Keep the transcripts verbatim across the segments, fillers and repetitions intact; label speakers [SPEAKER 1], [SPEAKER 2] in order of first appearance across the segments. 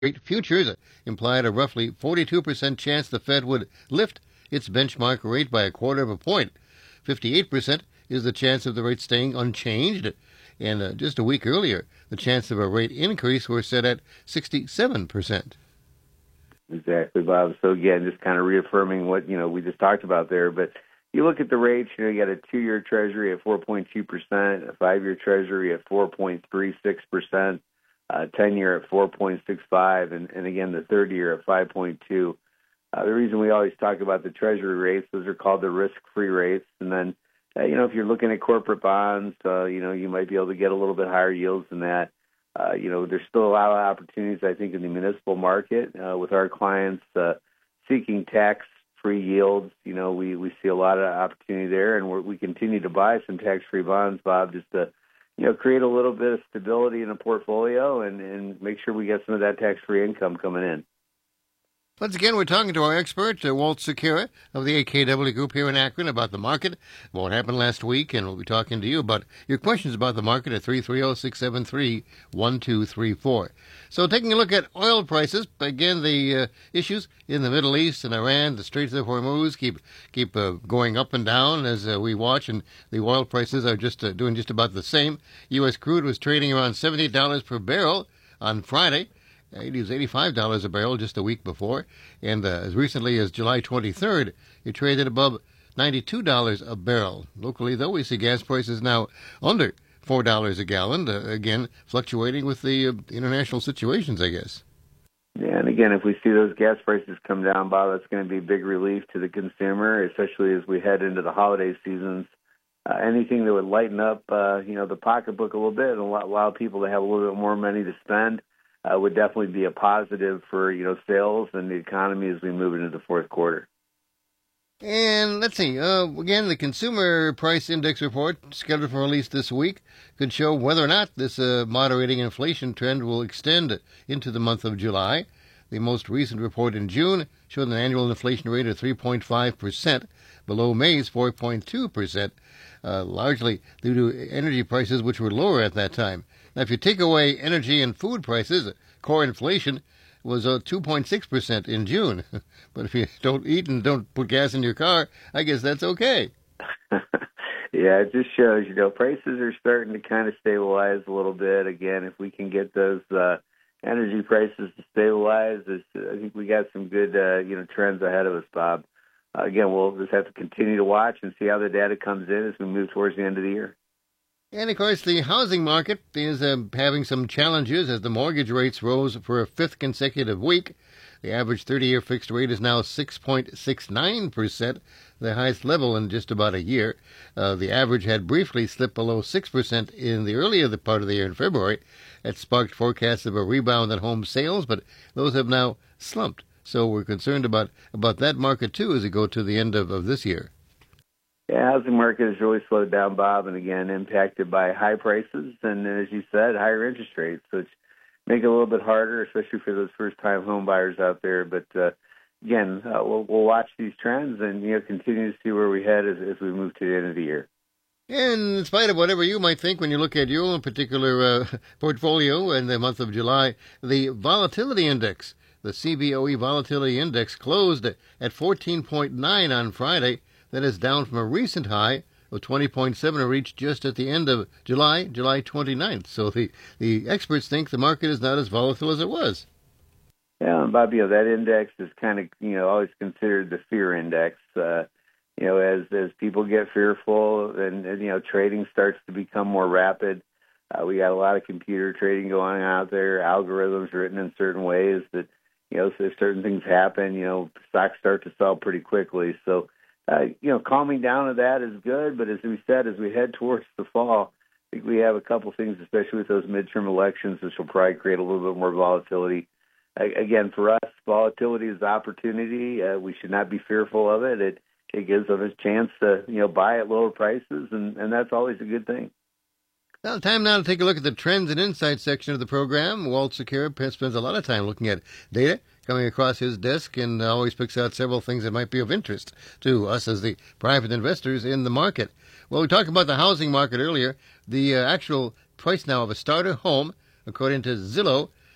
[SPEAKER 1] rate futures implied a roughly forty-two percent chance the Fed would lift its benchmark rate by a quarter of a point. fifty-eight percent is the chance of the rate staying unchanged. And uh, just a week earlier, the chance of a rate increase were set at sixty-seven percent.
[SPEAKER 2] Exactly, Bob. So again, just kind of reaffirming what, you know, we just talked about there. But you look at the rates, you know, you got a two-year Treasury at four point two percent, a five-year Treasury at four point three six percent, uh, ten-year at four point six five, and, and again, the third-year at five point two. Uh, the reason we always talk about the Treasury rates, those are called the risk-free rates. And then, uh, you know, if you're looking at corporate bonds, uh, you know, you might be able to get a little bit higher yields than that. Uh, you know, there's still a lot of opportunities, I think, in the municipal market uh, with our clients uh, seeking tax-free yields. You know, we, we see a lot of opportunity there, and we're, we continue to buy some tax-free bonds, Bob, just to, you know, create a little bit of stability in a portfolio and, and make sure we get some of that tax-free income coming in.
[SPEAKER 1] Once again, we're talking to our expert, uh, Walt Secura of the A K W Group here in Akron, about the market, what happened last week, and we'll be talking to you about your questions about the market at three three zero, six seven three, one two three four. So taking a look at oil prices, again, the uh, issues in the Middle East and Iran, the Straits of Hormuz keep keep uh, going up and down as uh, we watch, and the oil prices are just uh, doing just about the same. U S crude was trading around seventy dollars per barrel on Friday. It was eighty-five dollars a barrel just a week before, and uh, as recently as July twenty-third, it traded above ninety-two dollars a barrel. Locally, though, we see gas prices now under four dollars a gallon, uh, again, fluctuating with the uh, international situations, I guess.
[SPEAKER 2] Yeah, and again, if we see those gas prices come down, Bob, that's going to be a big relief to the consumer, especially as we head into the holiday seasons. Uh, anything that would lighten up, uh, you know, the pocketbook a little bit and allow people to have a little bit more money to spend, Uh, would definitely be a positive for, you know, sales and the economy as we move into the fourth quarter.
[SPEAKER 1] And let's see, uh, again, the Consumer Price Index report scheduled for release this week could show whether or not this uh, moderating inflation trend will extend into the month of July. The most recent report in June showed an annual inflation rate of three point five percent, below May's four point two percent, uh, largely due to energy prices, which were lower at that time. Now, if you take away energy and food prices, core inflation was uh, two point six percent in June. But if you don't eat and don't put gas in your car, I guess that's okay.
[SPEAKER 2] Yeah, it just shows, you know, prices are starting to kind of stabilize a little bit. Again, if we can get those uh, energy prices to stabilize, it's, I think we got some good, uh, you know, trends ahead of us, Bob. Uh, again, we'll just have to continue to watch and see how the data comes in as we move towards the end of the year.
[SPEAKER 1] And, of course, the housing market is uh, having some challenges as the mortgage rates rose for a fifth consecutive week. The average thirty-year fixed rate is now six point six nine percent, the highest level in just about a year. Uh, the average had briefly slipped below six percent in the earlier part of the year in February. That sparked forecasts of a rebound in home sales, but those have now slumped. So we're concerned about, about that market, too, as we go to the end of, of this year.
[SPEAKER 2] Yeah, housing market has really slowed down, Bob, and again, impacted by high prices and, as you said, higher interest rates, which make it a little bit harder, especially for those first-time home buyers out there. But, uh, again, uh, we'll, we'll watch these trends and, you know, continue to see where we head as, as we move to the end of the year.
[SPEAKER 1] And in spite of whatever you might think when you look at your own particular uh, portfolio in the month of July, the volatility index, the C B O E volatility index, closed at fourteen point nine on Friday. That is down from a recent high of twenty point seven reached just at the end of July, July twenty-ninth. So the, the experts think the market is not as volatile as it was.
[SPEAKER 2] Yeah, and Bob, you know, that index is kind of, you know, always considered the fear index. Uh, you know, as as people get fearful and, and, you know, trading starts to become more rapid. Uh, we got a lot of computer trading going out there, algorithms written in certain ways that, you know, so if certain things happen, you know, stocks start to sell pretty quickly. So, Uh, you know, calming down of that is good, but as we said, as we head towards the fall, I think we have a couple things, especially with those midterm elections, which will probably create a little bit more volatility. I, again, for us, volatility is opportunity. Uh, we should not be fearful of it. It it gives us a chance to, you know, buy at lower prices, and, and that's always a good thing.
[SPEAKER 1] Well, time now to take a look at the Trends and Insights section of the program. Walt Secura spends a lot of time looking at data coming across his desk and always picks out several things that might be of interest to us as the private investors in the market. Well, we talked about the housing market earlier. The uh, actual price now of a starter home, according to Zillow,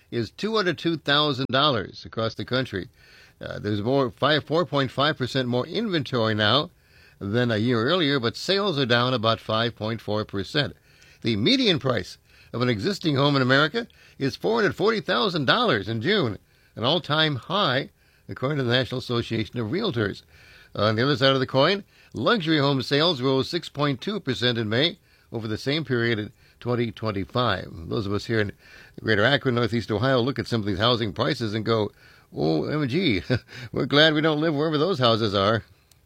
[SPEAKER 1] is two hundred two thousand dollars across the country. Uh, there's more five, four point five percent more inventory now than a year earlier, but sales are down about five point four percent. The median price of an existing home in America is four hundred forty thousand dollars in June, an all-time high, according to the National Association of Realtors. On the other side of the coin, luxury home sales rose six point two percent in May over the same period in twenty twenty-five. Those of us here in Greater Akron, Northeast Ohio, look at some of these housing prices and go, oh, M G, we're glad we don't live wherever those houses are.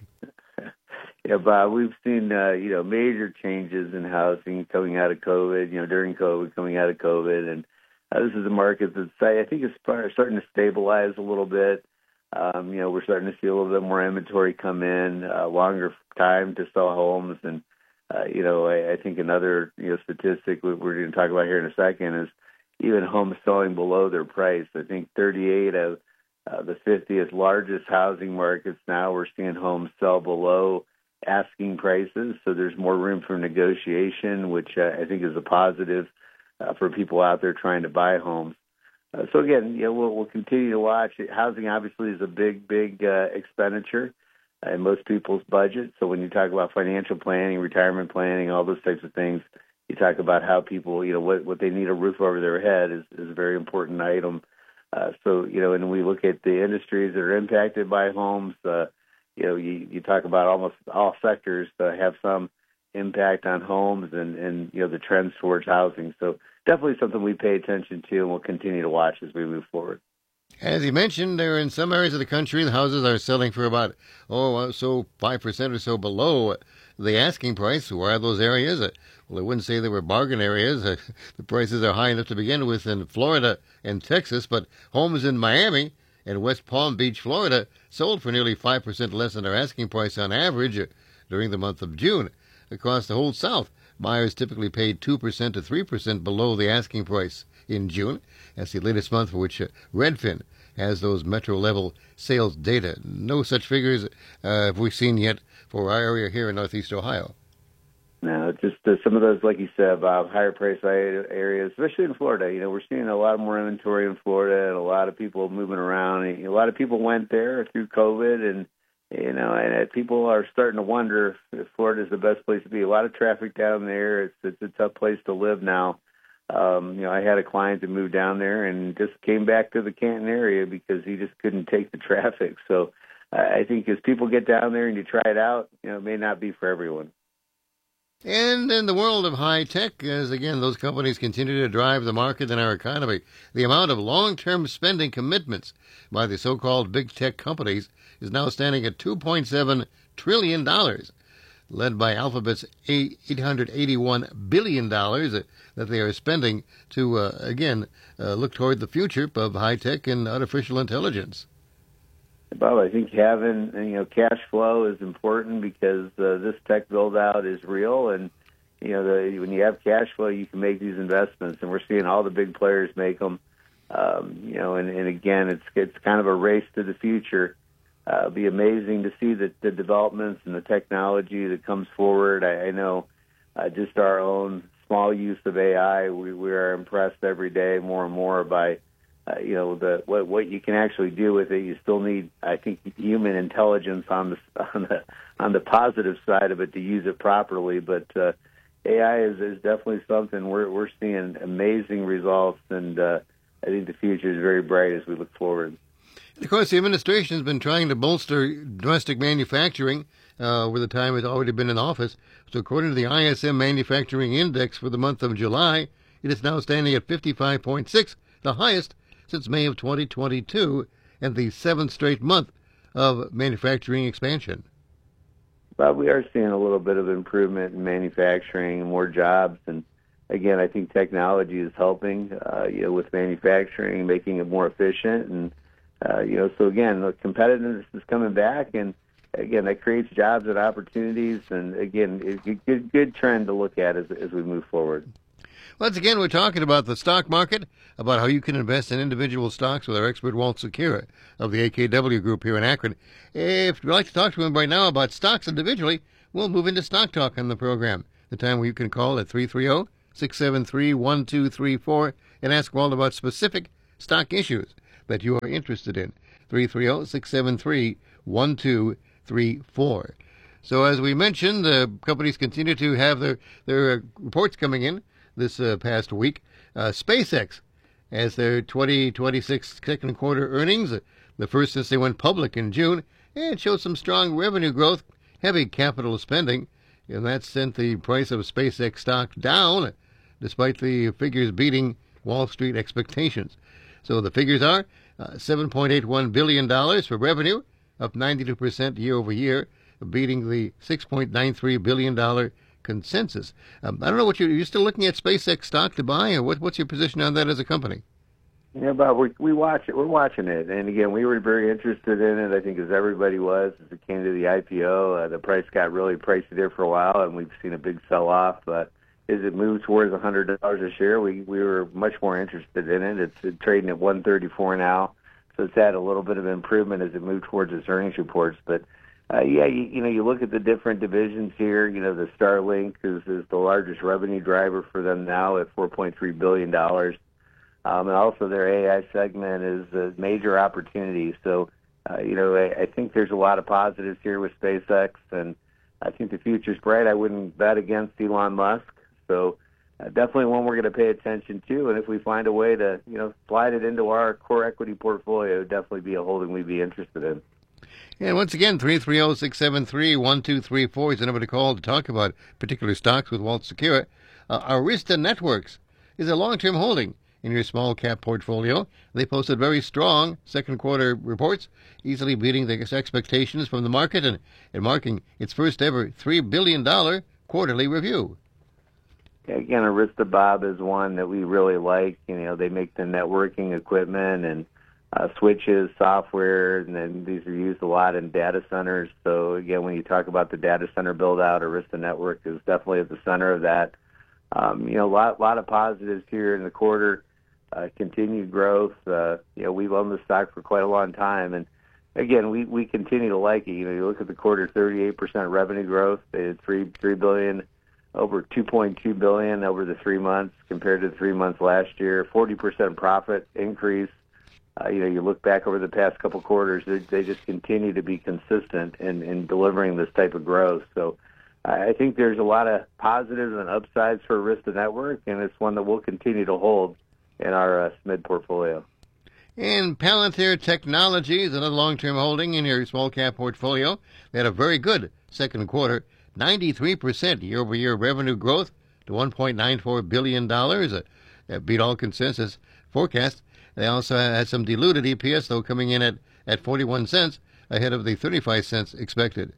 [SPEAKER 2] Yeah, Bob, we've seen, uh, you know, major changes in housing coming out of COVID, you know, during COVID, coming out of COVID. And uh, this is a market that's, I think, is starting to stabilize a little bit. Um, you know, we're starting to see a little bit more inventory come in, uh, longer time to sell homes. And, uh, you know, I, I think another, you know, statistic we're going to talk about here in a second is even homes selling below their price. I think thirty-eight of uh, the fiftieth largest housing markets now, we're seeing homes sell below asking prices. So there's more room for negotiation, which uh, I think is a positive uh, for people out there trying to buy homes. Uh, so again, you know, we'll, we'll continue to watch. Housing obviously is a big, big uh, expenditure in most people's budget. So when you talk about financial planning, retirement planning, all those types of things, you talk about how people, you know, what, what they need a roof over their head is, is a very important item. Uh, so, you know, and we look at the industries that are impacted by homes, uh, you know, you, you talk about almost all sectors uh, have some impact on homes and, and, you know, the trends towards housing. So definitely something we pay attention to and we'll continue to watch as we move forward.
[SPEAKER 1] As you mentioned, there in some areas of the country, the houses are selling for about, oh, so five percent or so below the asking price. Where are those areas? Well, I wouldn't say they were bargain areas. The prices are high enough to begin with in Florida and Texas, but homes in Miami and West Palm Beach, Florida, sold for nearly five percent less than their asking price on average during the month of June. Across the whole South, buyers typically paid two percent to three percent below the asking price in June. That's the latest month for which uh, Redfin has those metro-level sales data. No such figures uh, have we seen yet for our area here in Northeast Ohio.
[SPEAKER 2] No, just uh, some of those, like you said, Bob, higher price areas, especially in Florida. You know, we're seeing a lot more inventory in Florida and a lot of people moving around. And a lot of people went there through COVID, and, you know, and people are starting to wonder if Florida is the best place to be. A lot of traffic down there. It's, it's a tough place to live now. Um, you know, I had a client that moved down there and just came back to the Canton area because he just couldn't take the traffic. So uh, I think as people get down there and you try it out, you know, it may not be for everyone.
[SPEAKER 1] And in the world of high tech, as again, those companies continue to drive the market and our economy, the amount of long-term spending commitments by the so-called big tech companies is now standing at two point seven trillion dollars, led by Alphabet's eight hundred eighty-one billion dollars that they are spending to, uh, again, uh, look toward the future of high tech and artificial intelligence.
[SPEAKER 2] Bob, I think having, you know, cash flow is important because uh, this tech build-out is real, and, you know, the, when you have cash flow, you can make these investments, and we're seeing all the big players make them. Um, you know, and, and again, it's it's kind of a race to the future. Uh, it'll be amazing to see the, the developments and the technology that comes forward. I, I know uh, just our own small use of A I, we, we are impressed every day more and more by Uh, you know, the what what you can actually do with it. You still need, I think, human intelligence on the on the on the positive side of it to use it properly. But uh, A I is, is definitely something we're we're seeing amazing results, and uh, I think the future is very bright as we look forward.
[SPEAKER 1] Of course, the administration has been trying to bolster domestic manufacturing uh, over the time it's already been in office. So according to the I S M Manufacturing Index for the month of July, it is now standing at fifty-five point six, the highest since May of twenty twenty-two, and the seventh straight month of manufacturing expansion.
[SPEAKER 2] But we are seeing a little bit of improvement in manufacturing, more jobs, and again, I think technology is helping, uh, you know, with manufacturing, making it more efficient, and uh, you know, so again, the competitiveness is coming back, and again, that creates jobs and opportunities, and again, it's a good, good trend to look at as as we move forward.
[SPEAKER 1] Once again, we're talking about the stock market, about how you can invest in individual stocks with our expert Walt Secura of the A K W Group here in Akron. If you'd like to talk to him right now about stocks individually, we'll move into Stock Talk on the program. The time where you can call at three three zero, six seven three, one two three four and ask Walt about specific stock issues that you are interested in. three three zero, six seven three, one two three four. So as we mentioned, the companies continue to have their, their uh, reports coming in this uh, past week. Uh, SpaceX has their twenty twenty-six second quarter earnings, uh, the first since they went public in June, and showed some strong revenue growth, heavy capital spending, and that sent the price of SpaceX stock down, despite the figures beating Wall Street expectations. So the figures are uh, seven point eight one billion dollars for revenue, up ninety-two percent year over year, beating the six point nine three billion dollars consensus. Um, I don't know what you're, you're still looking at SpaceX stock to buy, or what, what's your position on that as a company?
[SPEAKER 2] Yeah, Bob, we we watch it. We're watching it, and again, we were very interested in it. I think as everybody was as it came to the I P O. Uh, the price got really pricey there for a while, and we've seen a big sell-off. But as it moved towards one hundred dollars a share, we we were much more interested in it. It's uh, trading at one thirty-four now, so it's had a little bit of improvement as it moved towards its earnings reports. But uh, yeah, you, you know, you look at the different divisions here. You know, the Starlink is is the largest revenue driver for them now at four point three billion dollars. Um, and also their A I segment is a major opportunity. So, uh, you know, I, I think there's a lot of positives here with SpaceX, and I think the future's bright. I wouldn't bet against Elon Musk. So uh, definitely one we're going to pay attention to. And if we find a way to, you know, slide it into our core equity portfolio, it would definitely be a holding we'd be interested in.
[SPEAKER 1] And once again, three three zero, six seven three, one two three four is the number to call to talk about particular stocks with Walt Secura. Uh, Arista Networks is a long-term holding in your small cap portfolio. They posted very strong second quarter reports, easily beating the expectations from the market and, and marking its first ever three billion dollars quarterly review.
[SPEAKER 2] Again, Arista, Bob, is one that we really like. You know, they make the networking equipment and uh, switches, software, and then these are used a lot in data centers. So again, when you talk about the data center build out, Arista Network is definitely at the center of that. Um, you know, a lot, lot of positives here in the quarter. Uh, continued growth. Uh, you know, we've owned the stock for quite a long time, and again, we, we continue to like it. You know, you look at the quarter, thirty-eight percent revenue growth. They had three three billion, over two point two billion over the three months compared to the three months last year. Forty percent profit increase. Uh, you know, you look back over the past couple quarters, they, they just continue to be consistent in, in delivering this type of growth. So I think there's a lot of positives and upsides for Arista Network, and it's one that we'll continue to hold in our uh, S M I D portfolio.
[SPEAKER 1] And Palantir Technologies, another long-term holding in your small cap portfolio. They had a very good second quarter, ninety-three percent year-over-year revenue growth to one point nine four billion dollars. That beat all consensus forecasts. They also had some diluted E P S, though, coming in at, at forty-one cents, ahead of the thirty-five cents expected.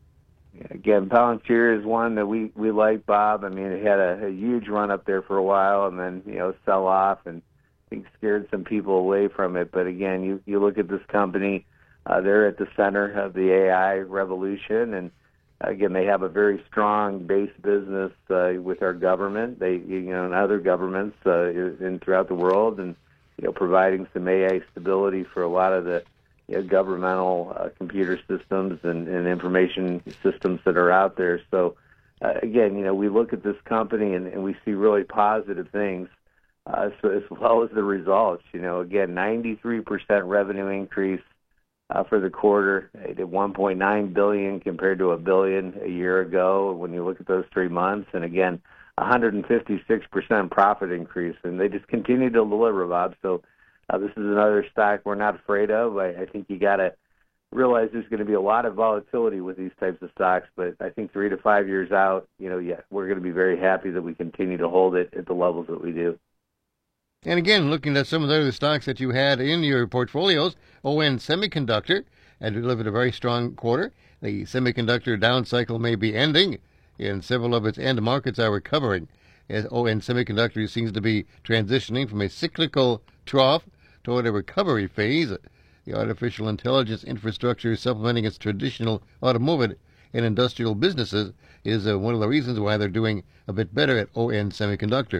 [SPEAKER 2] Again, Palantir is one that we, we like, Bob. I mean, it had a, a huge run up there for a while and then, you know, sell off and I think scared some people away from it. But again, you, you look at this company, uh, they're at the center of the A I revolution. And again, they have a very strong base business uh, with our government, they, you know, and other governments uh, in throughout the world, and, you know, providing some A I stability for a lot of the You know, governmental uh, computer systems and, and information systems that are out there. So, uh, again, you know, we look at this company and, and we see really positive things, uh, so as well as the results. You know, again, ninety-three percent revenue increase uh, for the quarter. They did one point nine billion dollars compared to a billion a year ago when you look at those three months. And, again, one hundred fifty-six percent profit increase. And they just continue to deliver, Bob. So, Uh, this is another stock we're not afraid of. I, I think you got to realize there's going to be a lot of volatility with these types of stocks, but I think three to five years out, you know, yeah, we're going to be very happy that we continue to hold it at the levels that we do.
[SPEAKER 1] And again, looking at some of the other stocks that you had in your portfolios, O N Semiconductor had delivered a very strong quarter. The semiconductor down cycle may be ending, and several of its end markets are recovering, as O N Semiconductor seems to be transitioning from a cyclical trough toward a recovery phase. The artificial intelligence infrastructure supplementing its traditional automotive and industrial businesses is uh, one of the reasons why they're doing a bit better at O N Semiconductor.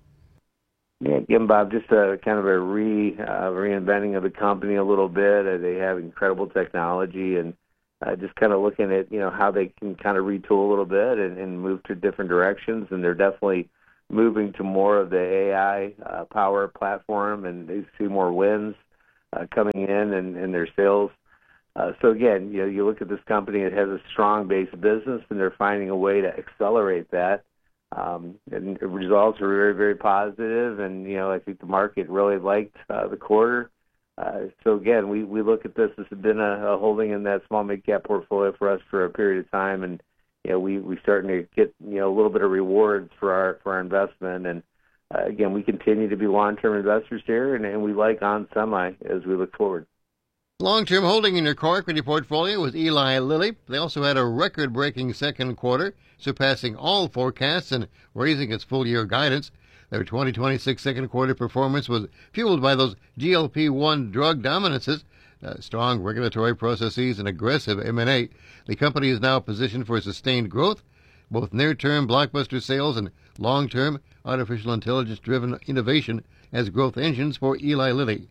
[SPEAKER 2] Yeah, again, Bob, just a kind of a re uh, reinventing of the company a little bit. Uh, they have incredible technology, and uh, just kind of looking at, you know, how they can kind of retool a little bit and, and move to different directions. And they're definitely moving to more of the A I uh, power platform, and they see more wins uh, coming in and in their sales. Uh, so again, you know, you look at this company; it has a strong base of business, and they're finding a way to accelerate that. Um, and the results are very, very positive, and you know, I think the market really liked uh, the quarter. Uh, so again, we, we look at this as been a, a holding in that small mid cap portfolio for us for a period of time, and you know, we we starting to get you know a little bit of rewards for our for our investment. And uh, again, we continue to be long term investors here, and, and we like On Semi as we look forward.
[SPEAKER 1] Long-term holding in your core equity portfolio was Eli Lilly. They also had a record-breaking second quarter, surpassing all forecasts and raising its full-year guidance. Their twenty twenty-six second quarter performance was fueled by those G L P one drug dominances, uh, strong regulatory processes, and aggressive M and A. The company is now positioned for sustained growth, both near-term blockbuster sales and long-term artificial intelligence-driven innovation as growth engines for Eli Lilly.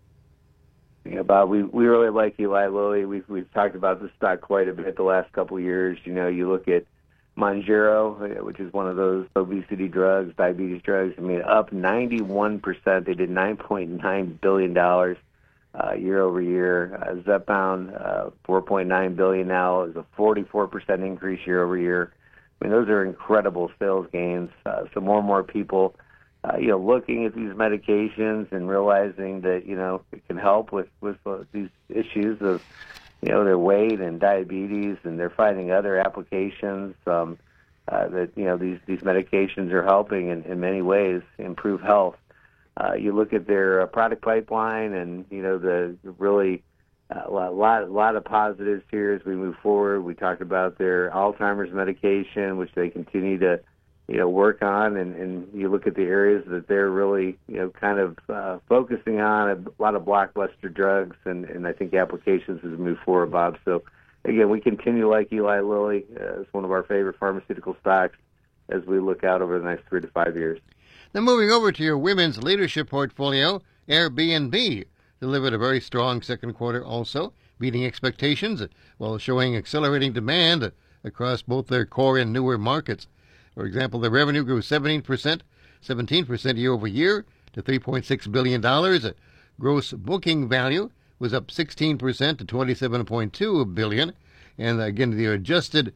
[SPEAKER 2] Yeah, Bob, we, we really like Eli Lilly. We've, we've talked about this stock quite a bit the last couple of years. You know, you look at Mounjaro, which is one of those obesity drugs, diabetes drugs. I mean, up ninety-one percent. They did nine point nine billion dollars uh, year over year. Uh, Zepbound, uh, four point nine billion dollars now, is a forty-four percent increase year over year. I mean, those are incredible sales gains. Uh, so more and more people Uh, you know, looking at these medications and realizing that, you know, it can help with, with uh, these issues of, you know, their weight and diabetes, and they're finding other applications um, uh, that, you know, these, these medications are helping in, in many ways improve health. Uh, you look at their uh, product pipeline and, you know, the really a uh, lot, lot of positives here as we move forward. We talked about their Alzheimer's medication, which they continue to you know, work on, and, and you look at the areas that they're really, you know, kind of uh, focusing on, a lot of blockbuster drugs, and, and I think applications as we move forward, Bob. So, again, we continue to like Eli Lilly. Uh, it's one of our favorite pharmaceutical stocks as we look out over the next three to five years.
[SPEAKER 1] Now, moving over to your women's leadership portfolio, Airbnb delivered a very strong second quarter also, beating expectations while showing accelerating demand across both their core and newer markets. For example, the revenue grew seventeen percent, seventeen percent year over year to three point six billion dollars. Gross booking value was up sixteen percent to twenty-seven point two billion dollars. And again, the adjusted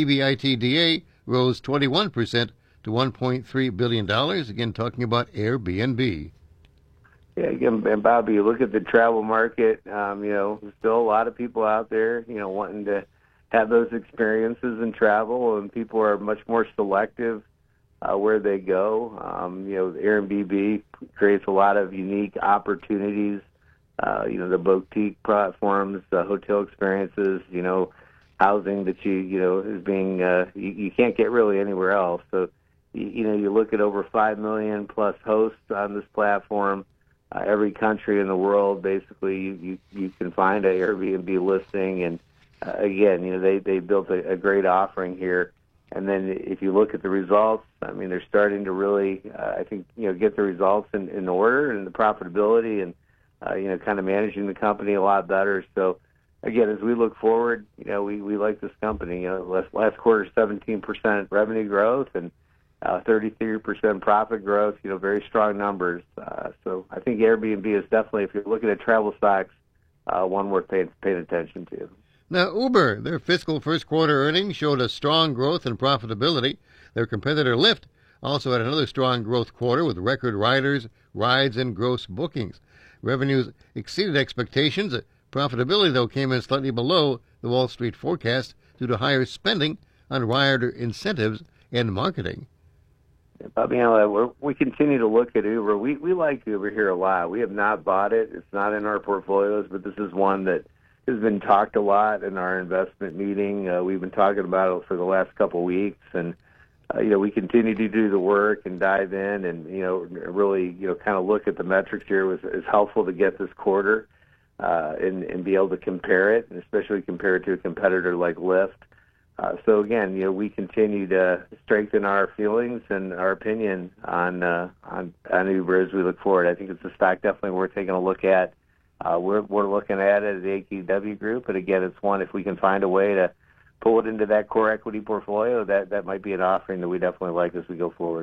[SPEAKER 1] EBITDA rose twenty-one percent to one point three billion dollars. Again, talking about Airbnb.
[SPEAKER 2] Yeah, again, and Bobby, you look at the travel market, um, you know, there's still a lot of people out there, you know, wanting to have those experiences in travel, and people are much more selective uh, where they go. Um, you know, Airbnb creates a lot of unique opportunities. Uh, you know, the boutique platforms, the hotel experiences, you know, housing that you, you know, is being, uh, you, you can't get really anywhere else. So, you, you know, you look at over five million plus hosts on this platform. Uh, every country in the world, basically, you, you, you can find an Airbnb listing, and Uh, again, you know, they, they built a, a great offering here. And then if you look at the results, I mean, they're starting to really, uh, I think, you know, get the results in, in order, and the profitability, and, uh, you know, kind of managing the company a lot better. So, again, as we look forward, you know, we, we like this company. You know, last, last quarter, seventeen percent revenue growth and uh, thirty-three percent profit growth, you know, very strong numbers. Uh, so I think Airbnb is definitely, if you're looking at travel stocks, uh, one worth paying, paying attention to.
[SPEAKER 1] Now, Uber, their fiscal first quarter earnings showed a strong growth in profitability. Their competitor Lyft also had another strong growth quarter with record riders, rides, and gross bookings. Revenues exceeded expectations. Profitability, though, came in slightly below the Wall Street forecast due to higher spending on rider incentives and marketing.
[SPEAKER 2] Bobby, you know, we're, we continue to look at Uber. We, we like Uber here a lot. We have not bought it. It's not in our portfolios, but this is one that has been talked a lot in our investment meeting. Uh, we've been talking about it for the last couple of weeks, and uh, you know, we continue to do the work and dive in, and you know, really, you know, kind of look at the metrics here. It was it's helpful to get this quarter uh, and and be able to compare it, and especially compare it to a competitor like Lyft. Uh, so again, you know, we continue to strengthen our feelings and our opinion on uh, on on Uber as we look forward. I think it's a stock definitely worth taking a look at. Uh, we're we're looking at it at the A K W Group, but again, it's one, if we can find a way to pull it into that core equity portfolio, that that might be an offering that we definitely like as we go forward.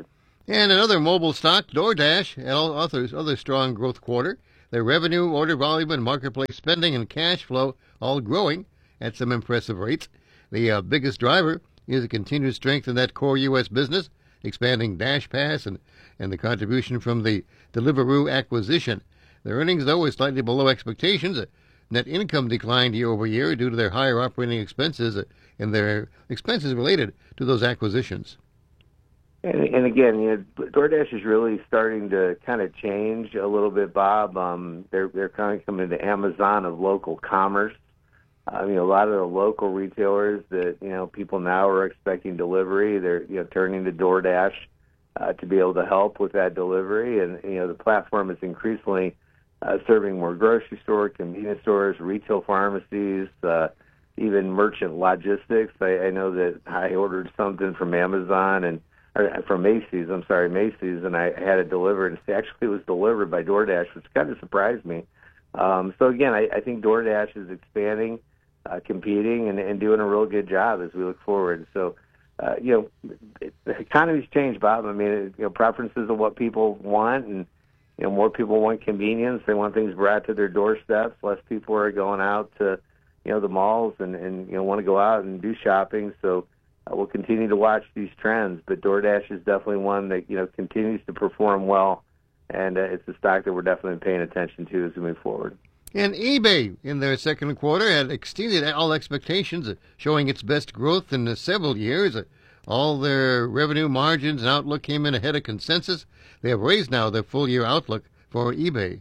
[SPEAKER 1] And another mobile stock, DoorDash, had all others, other strong growth quarter. Their revenue, order volume, and marketplace spending and cash flow all growing at some impressive rates. The uh, biggest driver is the continued strength in that core U S business, expanding DashPass and, and the contribution from the Deliveroo acquisition. Their earnings, though, were slightly below expectations. Net income declined year over year due to their higher operating expenses and their expenses related to those acquisitions.
[SPEAKER 2] And, and again, you know, DoorDash is really starting to kind of change a little bit, Bob. Um, they're they're kind of coming to Amazon of local commerce. I mean, a lot of the local retailers that you know people now are expecting delivery, they're you know turning to DoorDash uh, to be able to help with that delivery. And you know, the platform is increasingly uh, serving more grocery store, convenience stores, retail pharmacies, uh, even merchant logistics. I, I know that I ordered something from Amazon and. From Macy's, I'm sorry, Macy's, and I had it delivered. It actually was delivered by DoorDash, which kind of surprised me. Um, so again, I, I think DoorDash is expanding, uh, competing, and, and doing a real good job as we look forward. So, uh, you know, it, the economy's changed, Bob. I mean, it, you know, preferences of what people want, and you know, more people want convenience. They want things brought to their doorsteps. Less people are going out to, you know, the malls and, and you know want to go out and do shopping. So. Uh, we'll continue to watch these trends, but DoorDash is definitely one that you know continues to perform well, and uh, it's a stock that we're definitely paying attention to as we move forward.
[SPEAKER 1] And eBay in their second quarter had exceeded all expectations, showing its best growth in several years. All their revenue margins and outlook came in ahead of consensus. They have raised now their full-year outlook for eBay.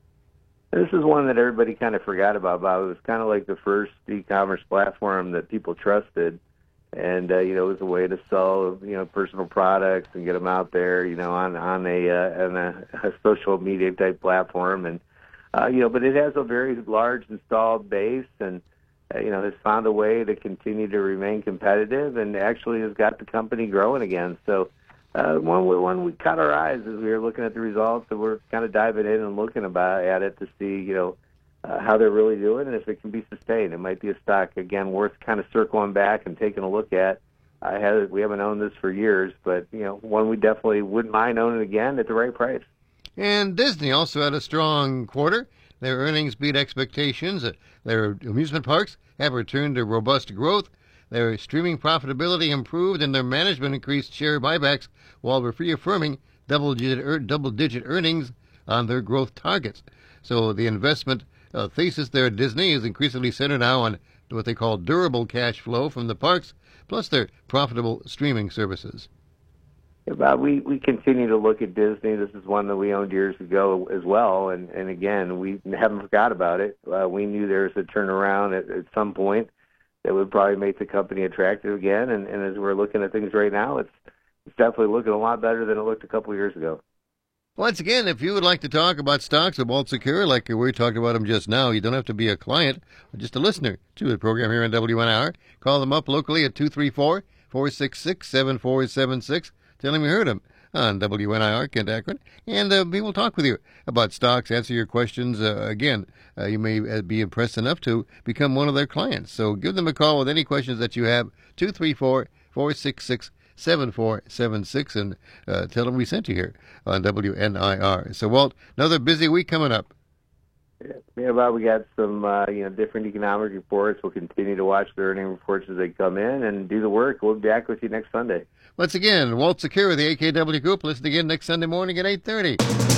[SPEAKER 2] This is one that everybody kind of forgot about, Bob. It was kind of like the first e-commerce platform that people trusted. And uh, you know, it was a way to sell you know personal products and get them out there, you know, on on a uh, on a, a social media type platform, and uh, you know, but it has a very large installed base, and uh, you know, has found a way to continue to remain competitive, and actually has got the company growing again. So, uh, one one we caught our eyes as we were looking at the results, and we're kind of diving in and looking about at it to see, you know. Uh, how they're really doing and if it can be sustained. It might be a stock, again, worth kind of circling back and taking a look at. I had, we haven't owned this for years, but, you know, one we definitely wouldn't mind owning again at the right price.
[SPEAKER 1] And Disney also had a strong quarter. Their earnings beat expectations. Their amusement parks have returned to robust growth. Their streaming profitability improved, and their management increased share buybacks while reaffirming double-digit, double-digit earnings on their growth targets. So the investment Uh, thesis there at Disney is increasingly centered now on what they call durable cash flow from the parks, plus their profitable streaming services.
[SPEAKER 2] Yeah, Bob, we, we continue to look at Disney. This is one that we owned years ago as well, and, and again, we haven't forgot about it. Uh, we knew there was a turnaround at, at some point that would probably make the company attractive again, and, and as we're looking at things right now, it's, it's definitely looking a lot better than it looked a couple of years ago.
[SPEAKER 1] Once again, if you would like to talk about stocks of Walt Secure, like we talked about them just now, you don't have to be a client or just a listener to the program here on W N I R. Call them up locally at two three four, four six six, seven four seven six. Tell them you heard them on W N I R, Kent Akron, and uh, we will talk with you about stocks, answer your questions. Uh, again, uh, you may be impressed enough to become one of their clients. So give them a call with any questions that you have, two three four, four six six, seven four seven six, and uh, tell them we sent you here on W N I R. So, Walt, another busy week coming up.
[SPEAKER 2] Yeah, Bob, we got some uh, you know different economic reports. We'll continue to watch the earning reports as they come in and do the work. We'll be back with you next Sunday.
[SPEAKER 1] Once again, Walt Secure, the A K W Group. Listen again next Sunday morning at eight thirty.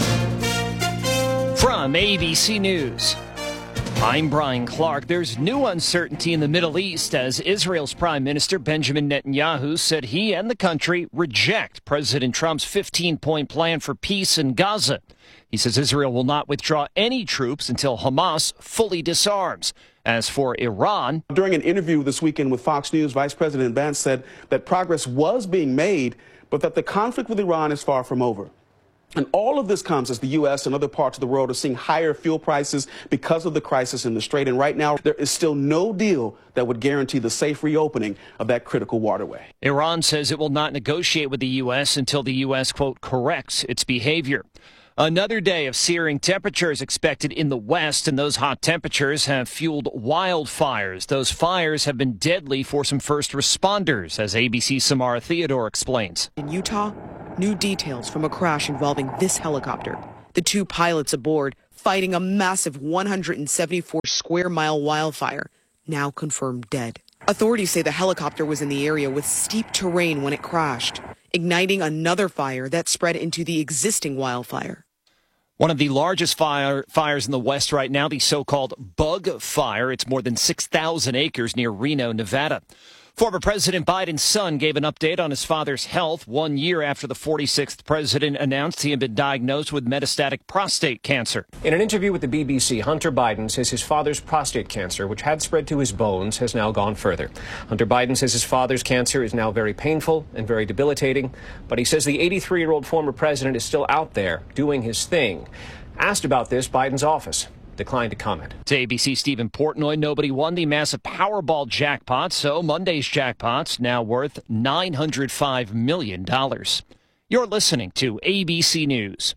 [SPEAKER 3] From A B C News, I'm Brian Clark. There's new uncertainty in the Middle East as Israel's Prime Minister Benjamin Netanyahu said he and the country reject President Trump's fifteen-point plan for peace in Gaza. He says Israel will not withdraw any troops until Hamas fully disarms. As for Iran,
[SPEAKER 4] during an interview this weekend with Fox News, Vice President Vance said that progress was being made, but that the conflict with Iran is far from over. And all of this comes as the U S and other parts of the world are seeing higher fuel prices because of the crisis in the Strait. And right now, there is still no deal that would guarantee the safe reopening of that critical waterway.
[SPEAKER 3] Iran says it will not negotiate with the U S until the U S, quote, corrects its behavior. Another day of searing temperatures expected in the West, and those hot temperatures have fueled wildfires. Those fires have been deadly for some first responders, as A B C's Samara Theodore explains.
[SPEAKER 5] In Utah, New details from a crash involving this helicopter. The two pilots aboard fighting a massive one hundred seventy-four square mile wildfire, now confirmed dead. Authorities say the helicopter was in the area with steep terrain when it crashed, igniting another fire that spread into the existing wildfire.
[SPEAKER 3] One of the largest fire, fires in the West right now, the so-called Bug Fire. It's more than six thousand acres near Reno, Nevada. Former President Biden's son gave an update on his father's health one year after the forty-sixth president announced he had been diagnosed with metastatic prostate cancer.
[SPEAKER 6] In an interview with the B B C, Hunter Biden says his father's prostate cancer, which had spread to his bones, has now gone further. Hunter Biden says his father's cancer is now very painful and very debilitating, but he says the eighty-three-year-old former president is still out there doing his thing. Asked about this, Biden's office declined to comment.
[SPEAKER 3] To A B C Stephen Portnoy, nobody won the massive Powerball jackpot, so Monday's jackpot's now worth nine hundred five million dollars. You're listening to A B C News.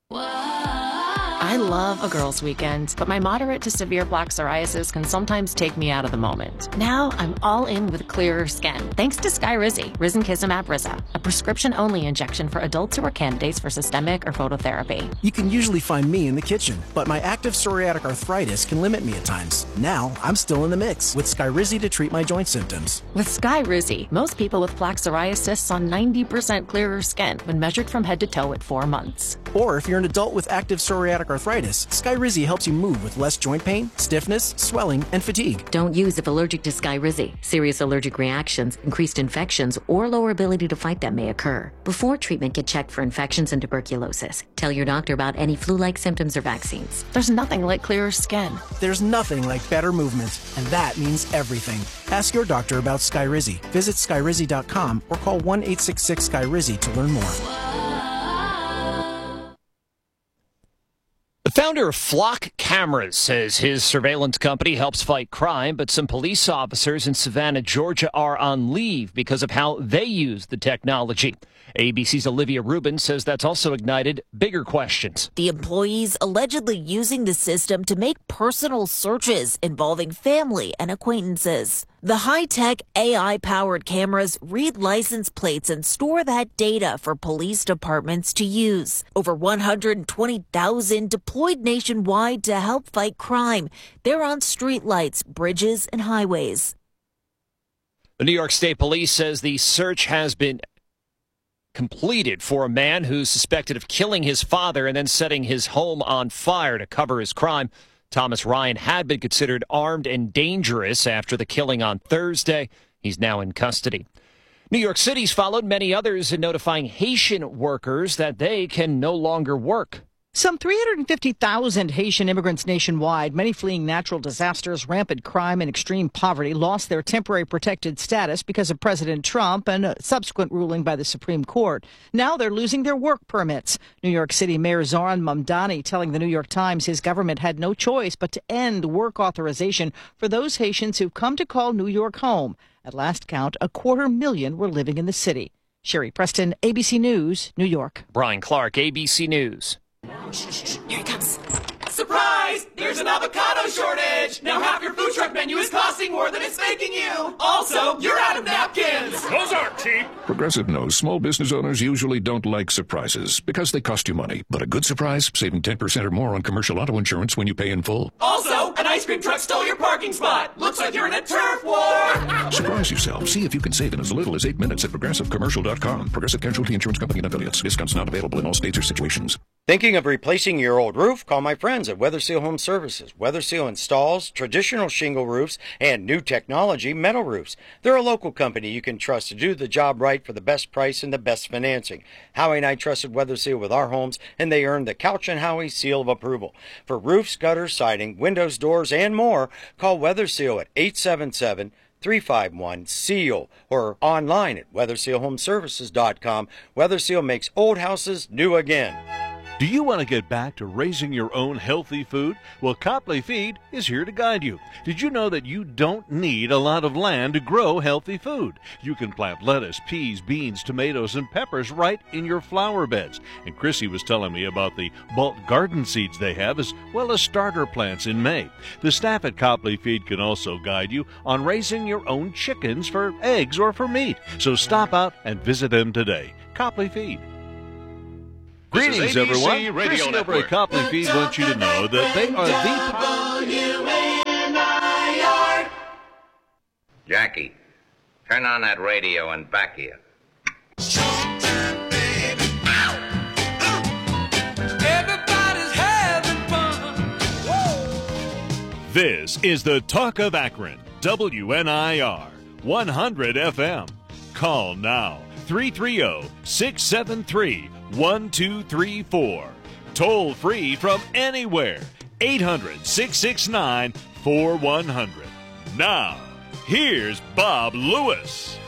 [SPEAKER 7] I love a girls' weekend, but my moderate to severe plaque psoriasis can sometimes take me out of the moment. Now I'm all in with clearer skin, thanks to Skyrizi, Risankizumab Riza, a prescription-only injection for adults who are candidates for systemic or phototherapy.
[SPEAKER 8] You can usually find me in the kitchen, but my active psoriatic arthritis can limit me at times. Now I'm still in the mix with Skyrizi to treat my joint symptoms.
[SPEAKER 7] With Skyrizi, most people with plaque psoriasis saw ninety percent clearer skin when measured from head to toe at four months.
[SPEAKER 8] Or if you're an adult with active psoriatic arthritis, Skyrizi helps you move with less joint pain, stiffness, swelling, and fatigue.
[SPEAKER 9] Don't use if allergic to Skyrizi. Serious allergic reactions, increased infections, or lower ability to fight them may occur. Before treatment, get checked for infections and tuberculosis. Tell your doctor about any flu-like symptoms or vaccines.
[SPEAKER 7] There's nothing like clearer skin.
[SPEAKER 8] There's nothing like better movement, and that means everything. Ask your doctor about Skyrizi. Visit Skyrizi dot com or call one eight six six Skyrizi to learn more.
[SPEAKER 3] The founder of Flock Cameras says his surveillance company helps fight crime, but some police officers in Savannah, Georgia are on leave because of how they use the technology. A B C's Olivia Rubin says that's also ignited bigger questions.
[SPEAKER 10] The employees allegedly using the system to make personal searches involving family and acquaintances. The high-tech A I-powered cameras read license plates and store that data for police departments to use. Over one hundred twenty thousand deployed nationwide to help fight crime. They're on streetlights, bridges, and highways.
[SPEAKER 3] The New York State Police says the search has been completed for a man who's suspected of killing his father and then setting his home on fire to cover his crime. Thomas Ryan had been considered armed and dangerous after the killing on Thursday. He's now in custody. New York City's followed many others in notifying Haitian workers that they can no longer work.
[SPEAKER 11] Some three hundred fifty thousand Haitian immigrants nationwide, many fleeing natural disasters, rampant crime, and extreme poverty, lost their temporary protected status because of President Trump and a subsequent ruling by the Supreme Court. Now they're losing their work permits. New York City Mayor Zoran Mamdani telling the New York Times his government had no choice but to end work authorization for those Haitians who've come to call New York home. At last count, a quarter million were living in the city. Sherry Preston, A B C News, New York.
[SPEAKER 3] Brian Clark, A B C News.
[SPEAKER 10] Here he comes.
[SPEAKER 12] Surprise! There's an avocado shortage! Now half your food truck menu is costing more than it's making you! Also, you're out of napkins!
[SPEAKER 13] Those aren't cheap! Progressive knows small business owners usually don't like surprises because they cost you money. But a good surprise, saving ten percent or more on commercial auto insurance when you pay in full.
[SPEAKER 12] Also, an ice cream truck stole your parking spot! Looks like you're in a turf war!
[SPEAKER 13] Surprise yourself. See if you can save in as little as eight minutes at progressive commercial dot com. Progressive Casualty Insurance Company and Affiliates. Discounts not available in all states or situations.
[SPEAKER 14] Thinking of replacing your old roof? Call my friends at WeatherSeal Home Services. WeatherSeal installs traditional shingle roofs and new technology metal roofs. They're a local company you can trust to do the job right for the best price and the best financing. Howie and I trusted WeatherSeal with our homes, and they earned the Couch and Howie seal of approval. For roofs, gutters, siding, windows, doors, and more, call WeatherSeal at eight seven seven, three five one, SEAL or online at weather seal home services dot com. WeatherSeal makes old houses new again.
[SPEAKER 15] Do you want to get back to raising your own healthy food? Well, Copley Feed is here to guide you. Did you know that you don't need a lot of land to grow healthy food? You can plant lettuce, peas, beans, tomatoes, and peppers right in your flower beds. And Chrissy was telling me about the bulk garden seeds they have, as well as starter plants in May. The staff at Copley Feed can also guide you on raising your own chickens for eggs or for meat. So stop out and visit them today. Copley Feed. Greetings, everyone. Chris over at Copley Feed wants you to know that they are the...
[SPEAKER 16] Jackie, turn on that radio and back here.
[SPEAKER 12] Everybody's having fun.
[SPEAKER 15] This is the Talk of Akron, W N I R, one hundred F M. Call now, three three zero, six seven three, one two three four. Toll free from anywhere, eight hundred, six six nine, four one zero zero. Now, here's Bob Lewis.